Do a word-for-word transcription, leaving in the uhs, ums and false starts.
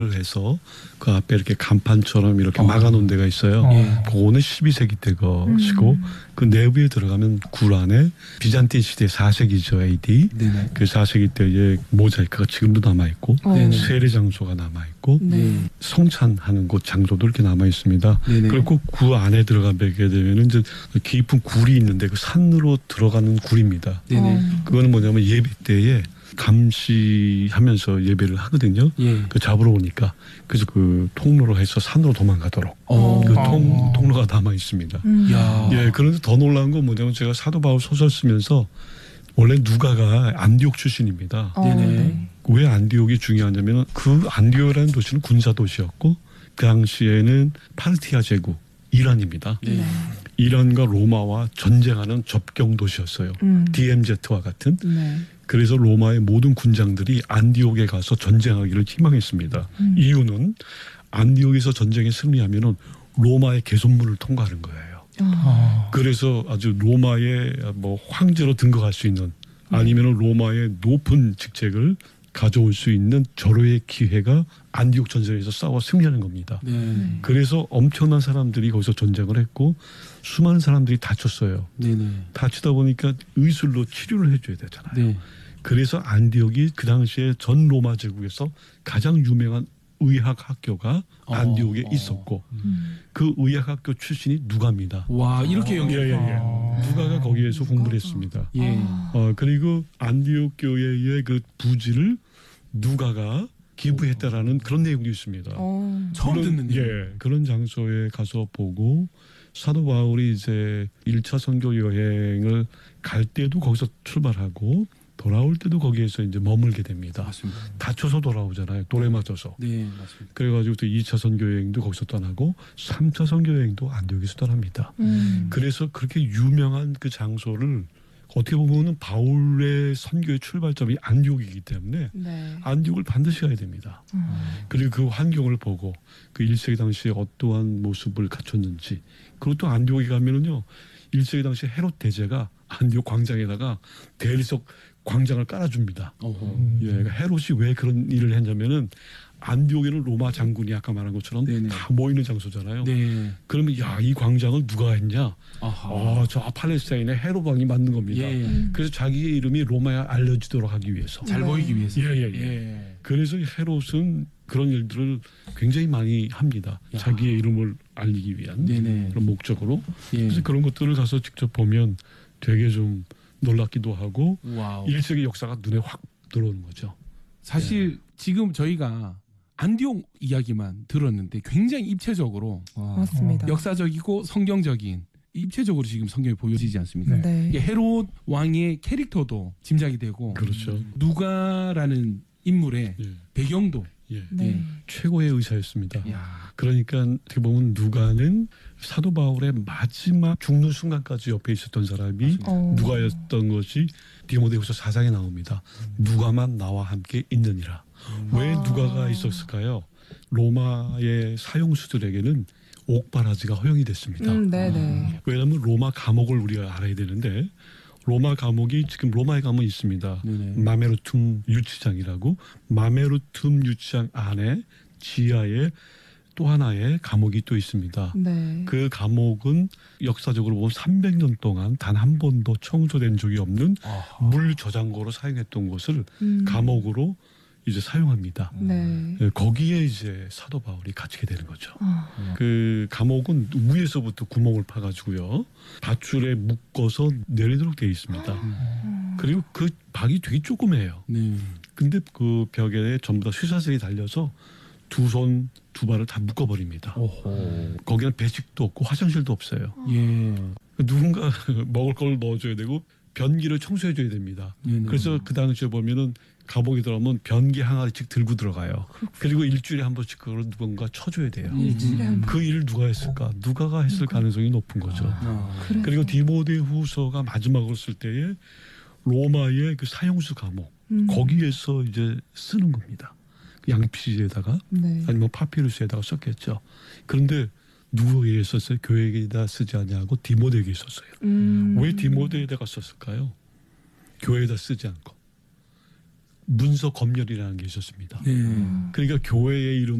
해서 그 앞에 이렇게 간판처럼 이렇게 어. 막아놓은 데가 있어요. 예. 그거는 십이 세기 때 것이고 음. 그 내부에 들어가면 굴 안에 비잔틴 시대 사 세기죠 에이디. 네네. 그 사 세기 때의 모자이크가 지금도 남아 있고 어. 네네. 세례 장소가 남아 있고 네. 성찬하는 곳 장소도 이렇게 남아 있습니다. 네네. 그리고 그 안에 들어가게 되면은 이제 깊은 굴이 있는데 그 산으로 들어가는 굴입니다. 네네. 어. 그거는 뭐냐면 예배 때에 감시하면서 예배를 하거든요. 예. 그 잡으러 오니까 그래서 그 통로로 해서 산으로 도망가도록 어. 그 통, 통로가 남아 있습니다. 음. 야. 예, 그런데 더 놀라운 건 뭐냐면 제가 사도 바울 소설 쓰면서 원래 누가가 안디옥 출신입니다. 어, 네네. 네. 왜 안디옥이 중요하냐면 그 안디옥이라는 도시는 군사 도시였고 그 당시에는 파르티아 제국 이란입니다. 네. 이란과 로마와 전쟁하는 접경 도시였어요. 음. 디엠제트와 같은. 네. 그래서 로마의 모든 군장들이 안디옥에 가서 전쟁하기를 희망했습니다. 음. 이유는 안디옥에서 전쟁에 승리하면은 로마의 개선문을 통과하는 거예요. 어. 그래서 아주 로마의 뭐 황제로 등극할 수 있는 아니면은 로마의 높은 직책을 가져올 수 있는 절호의 기회가 안디옥 전쟁에서 싸워 승리하는 겁니다. 네. 그래서 엄청난 사람들이 거기서 전쟁을 했고 수많은 사람들이 다쳤어요. 네네. 다치다 보니까 의술로 치료를 해줘야 되잖아요. 네. 그래서 안디옥이 그 당시에 전 로마 제국에서 가장 유명한 의학 학교가 어. 안디옥에 있었고 음. 그 의학 학교 출신이 누가입니다. 와 이렇게 연결. 예, 예, 예. 누가가 거기에서 공부를 했습니다. 예. 아. 어, 그리고 안디옥 교회의 그 부지를 누가가 기부했다라는 그런 내용이 있습니다. 어. 처음 그런, 듣는 일. 예, 그런 장소에 가서 보고 사도 바울이 이제 일 차 선교 여행을 갈 때도 거기서 출발하고 돌아올 때도 거기에서 이제 머물게 됩니다. 맞습니다. 다쳐서 돌아오잖아요. 돌에 맞아서. 네 맞습니다. 그래가지고 또 이 차 선교 여행도 거기서 떠나고 삼 차 선교 여행도 안디옥에서 떠납니다. 음. 그래서 그렇게 유명한 그 장소를 어떻게 보면은 바울의 선교의 출발점이 안디옥이기 때문에 네. 안디옥을 반드시 가야 됩니다. 음. 그리고 그 환경을 보고 그 일 세기 당시에 어떠한 모습을 갖췄는지 그리고 또 안디옥에 가면은요 일 세기 당시 헤롯 대제가 안디옥 광장에다가 대리석 광장을 깔아줍니다. 어허. 예, 그러니까 헤롯이 왜 그런 일을 했냐면은 안디옥에는 로마 장군이 아까 말한 것처럼 네네. 다 모이는 장소잖아요. 네. 그러면 야, 이 광장을 누가 했냐? 아하. 어, 저 팔레스타인의 헤롯 왕이 만든 겁니다. 예. 음. 그래서 자기의 이름이 로마에 알려지도록 하기 위해서. 잘 네. 보이기 위해서. 예, 예, 예. 예. 그래서 헤롯은 그런 일들을 굉장히 많이 합니다. 야. 자기의 이름을 알리기 위한 네네. 그런 목적으로. 예. 그래서 그런 것들을 가서 직접 보면 되게 좀 놀랍기도 하고 와우. 일 세기 역사가 눈에 확 들어오는 거죠. 사실 지금 저희가 안디옥 이야기만 들었는데 굉장히 입체적으로 와, 맞습니다. 역사적이고 성경적인 입체적으로 지금 성경이 보여지지 않습니까? 네. 이게 헤롯 왕의 캐릭터도 짐작이 되고 그렇죠. 누가라는 인물의 예, 배경도 예. 네. 예. 최고의 의사였습니다. 야. 그러니까 어떻게 보면 누가는 사도 바울의 마지막 죽는 순간까지 옆에 있었던 사람이 어. 누가였던 것이 디모데후서 사 장에 나옵니다. 누가만 나와 함께 있느니라. 왜 아. 누가가 있었을까요? 로마의 사형수들에게는 옥바라지가 허용이 됐습니다. 음, 네네. 왜냐하면 로마 감옥을 우리가 알아야 되는데 로마 감옥이 지금 로마에 가면 있습니다. 네네. 마메루툼 유치장이라고 마메루툼 유치장 안에 지하에 또 하나의 감옥이 또 있습니다. 네. 그 감옥은 역사적으로 보면 삼백 년 동안 단 한 번도 청소된 적이 없는 아하. 물 저장고로 사용했던 곳을 음. 감옥으로 이제 사용합니다. 네. 예, 거기에 이제 사도 바울이 갇히게 되는 거죠. 아. 그 감옥은 위에서부터 구멍을 파가지고요 밧줄에 묶어서 내리도록 되어 있습니다. 음. 그리고 그 박이 되게 조그매요. 네. 근데 그 벽에 전부 다 쇠사슬이 달려서 두 손, 두 발을 다 묶어버립니다. 오호. 거기는 배식도 없고 화장실도 없어요. 예. 누군가 먹을 걸 넣어줘야 되고 변기를 청소해줘야 됩니다. 네네. 그래서 그 당시에 보면은 감옥에 들어가면 변기 항아리씩 들고 들어가요. 그리고 일주일에 한 번씩 그걸 누군가 쳐줘야 돼요. 일주일에 한 번. 그 일을 누가 했을까? 누가가 했을 가능성이 높은 거죠. 아. 그래서. 그리고 디모데후서가 마지막으로 쓸 때에 로마의 그 사형수 감옥 음. 거기에서 이제 쓰는 겁니다. 양피지에다가 네. 아니면 파피루스에다가 썼겠죠. 그런데 누구에게 썼어요? 교회에다 쓰지 않냐고 디모데에게 썼어요. 음. 왜 디모데에다가 썼을까요? 교회에다 쓰지 않고 문서 검열이라는 게 있었습니다. 네. 그러니까 교회의 이름